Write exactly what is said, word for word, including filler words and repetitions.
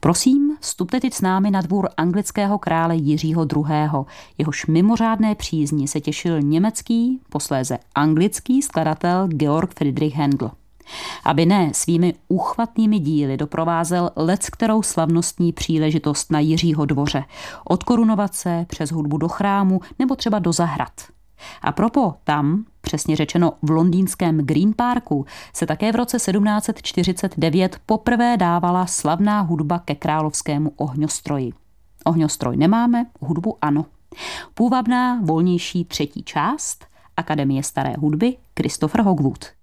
Prosím, vstupte teď s námi na dvůr anglického krále Jiřího druhého. Jehož mimořádné přízni se těšil německý, posléze anglický skladatel Georg Friedrich Händel. Aby ne svými úchvatnými díly doprovázel leckterou slavnostní příležitost na Jiřího dvoře, od korunovace přes hudbu do chrámu nebo třeba do zahrad. A propo tam, přesně řečeno v londýnském Green Parku, se také v roce sedmnáct set čtyřicet devět poprvé dávala slavná hudba ke královskému ohňostroji. Ohňostroj nemáme, hudbu ano. Půvabná, volnější třetí část Akademie staré hudby Christopher Hogwood.